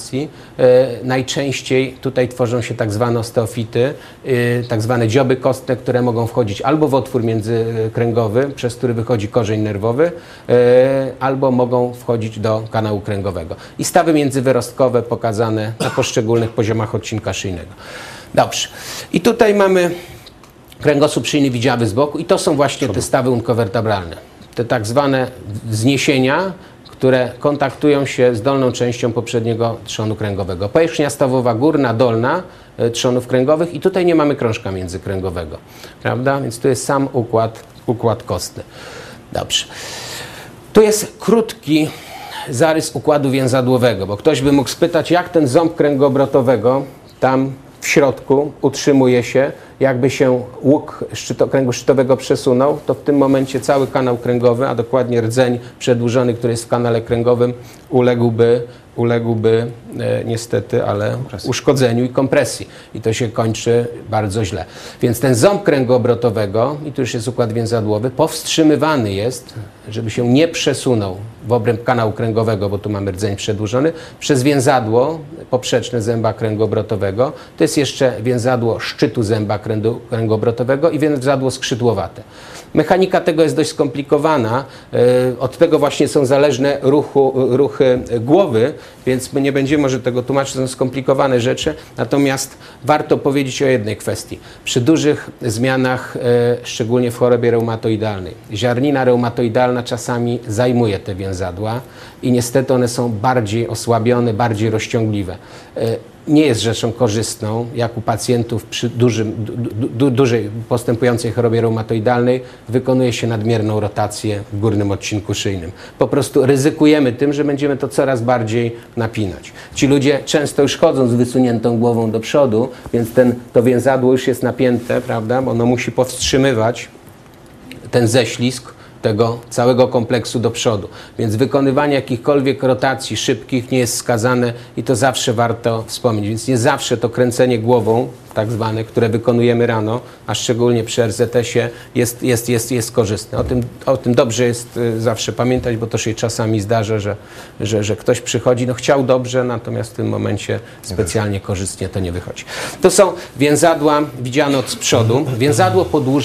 rotacji. Najczęściej tutaj tworzą się tak zwane osteofity, tak zwane dzioby kostne, które mogą wchodzić albo w otwór międzykręgowy, przez który wychodzi korzeń nerwowy, albo mogą wchodzić do kanału kręgowego. I stawy międzywyrostkowe pokazane na poszczególnych poziomach odcinka szyjnego. Dobrze. I tutaj mamy kręgosłup szyjny widziały z boku i to są właśnie te stawy unkowertebralne. Te tak zwane wzniesienia, które kontaktują się z dolną częścią poprzedniego trzonu kręgowego. Powierzchnia stawowa górna, dolna trzonów kręgowych i tutaj nie mamy krążka międzykręgowego, prawda? Więc tu jest sam układ kostny. Dobrze. Tu jest krótki zarys układu więzadłowego, bo ktoś by mógł spytać, jak ten ząb kręgoobrotowego tam w środku utrzymuje się, jakby się łuk kręgu szczytowego przesunął, to w tym momencie cały kanał kręgowy, a dokładnie rdzeń przedłużony, który jest w kanale kręgowym, uległby niestety, ale uszkodzeniu i kompresji. I to się kończy bardzo źle. Więc ten ząb kręgu obrotowego, i tu już jest układ więzadłowy, powstrzymywany jest, żeby się nie przesunął w obręb kanału kręgowego, bo tu mamy rdzeń przedłużony, przez więzadło poprzeczne zęba kręgu obrotowego. To jest jeszcze więzadło szczytu zęba kręgu obrotowego i więzadło skrzydłowate. Mechanika tego jest dość skomplikowana. Od tego właśnie są zależne ruchy głowy, więc my nie będziemy może tego tłumaczyć, to są skomplikowane rzeczy. Natomiast warto powiedzieć o jednej kwestii. Przy dużych zmianach, szczególnie w chorobie reumatoidalnej, ziarnina reumatoidalna czasami zajmuje te więzadła i niestety one są bardziej osłabione, bardziej rozciągliwe. Nie jest rzeczą korzystną, jak u pacjentów przy dużej postępującej chorobie reumatoidalnej wykonuje się nadmierną rotację w górnym odcinku szyjnym. Po prostu ryzykujemy tym, że będziemy to coraz bardziej napinać. Ci ludzie często już chodzą z wysuniętą głową do przodu, więc to więzadło już jest napięte, prawda? Bo ono musi powstrzymywać ten ześlizg tego całego kompleksu do przodu. Więc wykonywanie jakichkolwiek rotacji szybkich nie jest wskazane i to zawsze warto wspomnieć. Więc nie zawsze to kręcenie głową, tak zwane, które wykonujemy rano, a szczególnie przy RZS-ie, jest korzystne. O tym dobrze jest zawsze pamiętać, bo to się czasami zdarza, że ktoś przychodzi, no chciał dobrze, natomiast w tym momencie specjalnie korzystnie to nie wychodzi. To są więzadła widziane od z przodu. Więzadło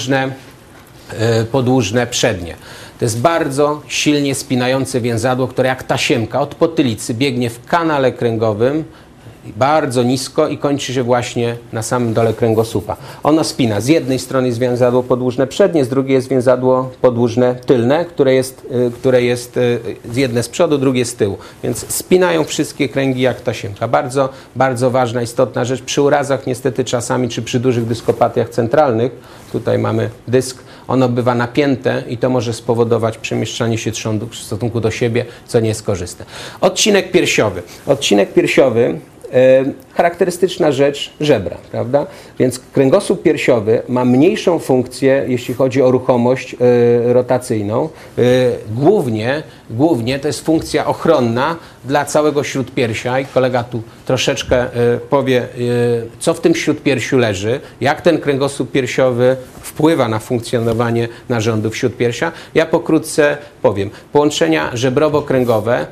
podłużne przednie. To jest bardzo silnie spinające więzadło, które jak tasiemka od potylicy biegnie w kanale kręgowym bardzo nisko i kończy się właśnie na samym dole kręgosłupa. Ono spina. Z jednej strony jest więzadło podłużne przednie, z drugiej jest więzadło podłużne tylne, które jest jedne z przodu, drugie z tyłu. Więc spinają wszystkie kręgi jak tasiemka. Bardzo, bardzo ważna, istotna rzecz. Przy urazach niestety czasami, czy przy dużych dyskopatiach centralnych, tutaj mamy dysk, ono bywa napięte i to może spowodować przemieszczanie się trzonu w stosunku do siebie, co nie jest korzystne. Odcinek piersiowy. Odcinek piersiowy, charakterystyczna rzecz, żebra, prawda? Więc kręgosłup piersiowy ma mniejszą funkcję, jeśli chodzi o ruchomość rotacyjną. Głównie to jest funkcja ochronna dla całego śródpiersia i kolega tu troszeczkę powie, co w tym śródpiersiu leży, jak ten kręgosłup piersiowy wpływa na funkcjonowanie narządów śródpiersia. Ja pokrótce powiem. Połączenia żebrowo-kręgowe,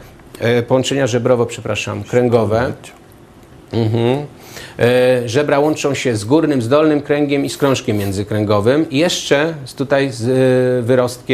kręgowe. Żebra łączą się z górnym, z dolnym kręgiem i z krążkiem międzykręgowym i jeszcze tutaj z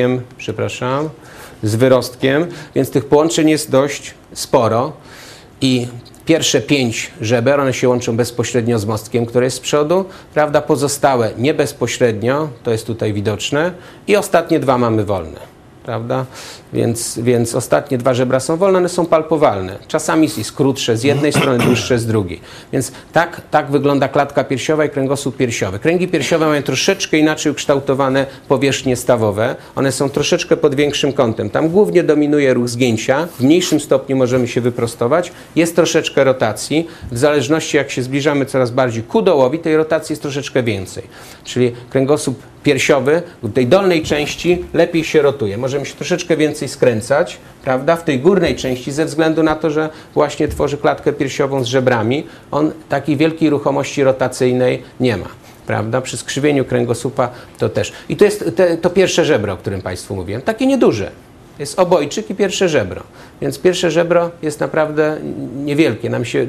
wyrostkiem, więc tych połączeń jest dość sporo i pierwsze 5 żeber, one się łączą bezpośrednio z mostkiem, który jest z przodu, prawda, pozostałe nie bezpośrednio, to jest tutaj widoczne i ostatnie 2 mamy wolne. Prawda? Więc ostatnie 2 żebra są wolne, one są palpowalne. Czasami jest krótsze z jednej strony, dłuższe z drugiej. Więc tak wygląda klatka piersiowa i kręgosłup piersiowy. Kręgi piersiowe mają troszeczkę inaczej ukształtowane powierzchnie stawowe. One są troszeczkę pod większym kątem. Tam głównie dominuje ruch zgięcia. W mniejszym stopniu możemy się wyprostować. Jest troszeczkę rotacji. W zależności jak się zbliżamy coraz bardziej ku dołowi, tej rotacji jest troszeczkę więcej. Czyli kręgosłup piersiowy w tej dolnej części lepiej się rotuje. Możemy się troszeczkę więcej skręcać, prawda? W tej górnej części ze względu na to, że właśnie tworzy klatkę piersiową z żebrami, on takiej wielkiej ruchomości rotacyjnej nie ma. Prawda? Przy skrzywieniu kręgosłupa to też. I to jest to pierwsze żebro, o którym Państwu mówiłem. Takie nieduże. Jest obojczyk i pierwsze żebro. Więc pierwsze żebro jest naprawdę niewielkie. Nam się